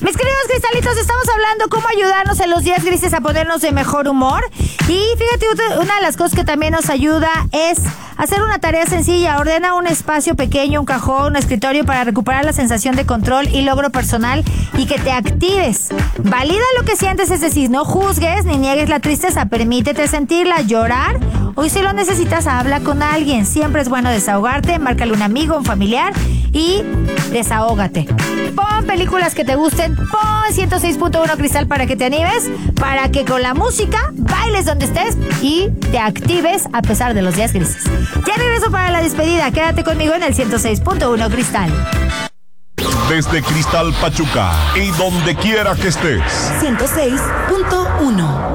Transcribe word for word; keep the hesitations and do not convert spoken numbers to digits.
Mis queridos cristalitos, estamos hablando cómo ayudarnos en los días grises a ponernos de mejor humor. Y fíjate, una de las cosas que también nos ayuda es hacer una tarea sencilla. Ordena un espacio pequeño, un cajón, un escritorio para recuperar la sensación de control y logro personal y que te actives. Valida lo que sientes, es decir, no juzgues ni niegues la tristeza. Permítete sentirla, llorar. Hoy si lo necesitas, habla con alguien. Siempre es bueno desahogarte. Márcale un amigo, un familiar y desahógate. Pon películas que te gusten. Pon ciento seis punto uno Cristal para que te animes, para que con la música bailes donde estés y te actives a pesar de los días grises. Ya regreso para la despedida. Quédate conmigo en el ciento seis punto uno Cristal. Desde Cristal Pachuca y donde quiera que estés. ciento seis punto uno.